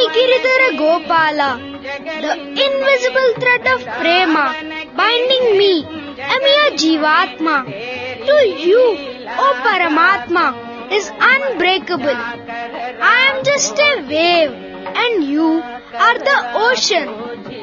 Giridhara Gopala, the invisible thread of prema binding me, a mere Jivatma, to you, O Paramatma, is unbreakable. I am just a wave, and you are the ocean.